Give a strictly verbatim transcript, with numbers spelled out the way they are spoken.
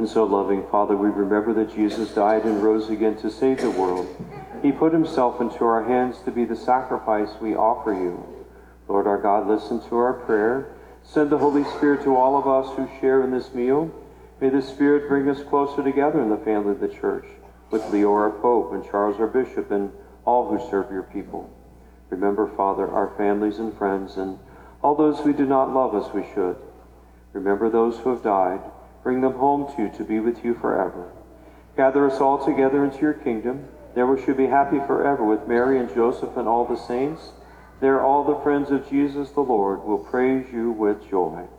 And so, loving Father, we remember that Jesus died and rose again to save the world. He put himself into our hands to be the sacrifice we offer you. Lord our God, listen to our prayer. Send the Holy Spirit to all of us who share in this meal. May the Spirit bring us closer together in the family of the Church, with Leo our Pope and Charles our Bishop and all who serve your people. Remember, Father, our families and friends and all those who do not love as we should. Remember those who have died. Bring them home to you to be with you forever. Gather us all together into your kingdom. There we should be happy forever with Mary and Joseph and all the saints. There all the friends of Jesus the Lord will praise you with joy.